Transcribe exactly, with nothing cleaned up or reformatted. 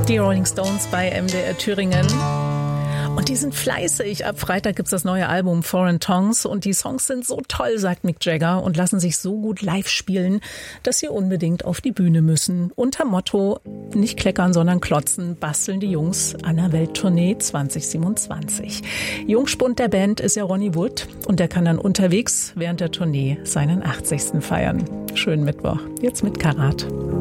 Die Rolling Stones bei M D R Thüringen. Und die sind fleißig. Ab Freitag gibt's das neue Album Foreign Tongues und die Songs sind so toll, sagt Mick Jagger, und lassen sich so gut live spielen, dass sie unbedingt auf die Bühne müssen. Unter Motto, nicht kleckern, sondern klotzen, basteln die Jungs an der Welttournee zwanzig siebenundzwanzig. Jungspund der Band ist ja Ronnie Wood und der kann dann unterwegs während der Tournee seinen achtzigsten feiern. Schönen Mittwoch. Jetzt mit Karat.